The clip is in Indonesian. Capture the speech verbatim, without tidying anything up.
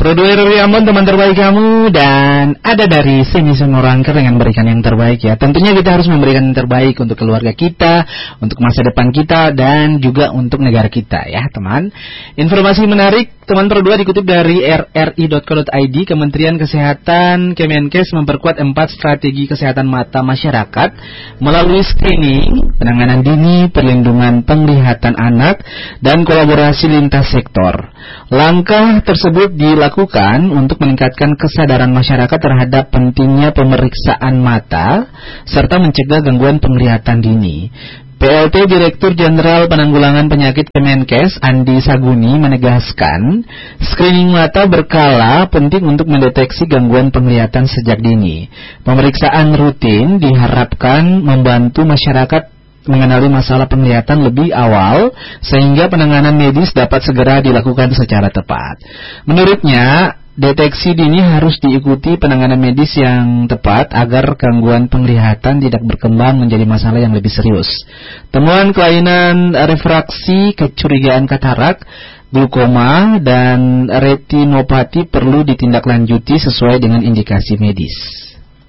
Produser Ambon, teman terbaik kamu, dan ada dari Semi Sonorangker dengan memberikan yang terbaik ya. Tentunya kita harus memberikan yang terbaik untuk keluarga kita, untuk masa depan kita, dan juga untuk negara kita ya teman. Informasi menarik teman Pro dua dikutip dari r r i dot co dot i d. Kementerian Kesehatan Kemenkes memperkuat empat strategi kesehatan mata masyarakat melalui screening, penanganan dini, perlindungan penglihatan anak, dan kolaborasi lintas sektor. Langkah tersebut dilakukan untuk meningkatkan kesadaran masyarakat terhadap pentingnya pemeriksaan mata serta mencegah gangguan penglihatan dini. P L T Direktur Jenderal Penanggulangan Penyakit Kemenkes Andi Saguni menegaskan, screening mata berkala penting untuk mendeteksi gangguan penglihatan sejak dini. Pemeriksaan rutin diharapkan membantu masyarakat mengenali masalah penglihatan lebih awal sehingga penanganan medis dapat segera dilakukan secara tepat. Menurutnya, deteksi dini harus diikuti penanganan medis yang tepat agar gangguan penglihatan tidak berkembang menjadi masalah yang lebih serius. Temuan kelainan refraksi, kecurigaan katarak, glaukoma, dan retinopati perlu ditindaklanjuti sesuai dengan indikasi medis.